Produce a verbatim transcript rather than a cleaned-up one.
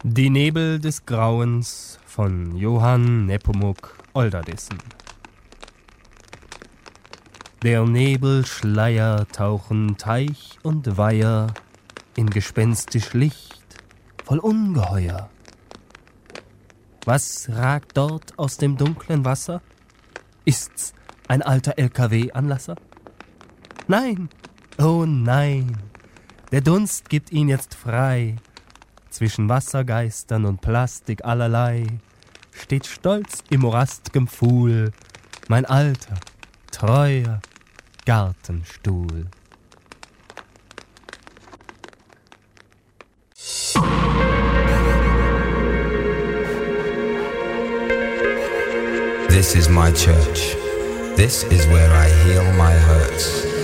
Die Nebel des Grauens von Johann Nepomuk Olderdissen. Der Nebelschleier tauchen Teich und Weiher in gespenstisch Licht, voll Ungeheuer. Was ragt dort aus dem dunklen Wasser? Ist's ein alter L K W-Anlasser? Nein, oh nein, der Dunst gibt ihn jetzt frei. Zwischen Wassergeistern und Plastik allerlei steht stolz im morast'gem Pfuhl mein alter, treuer Gartenstuhl. This is my church. This is where I heal my hurts.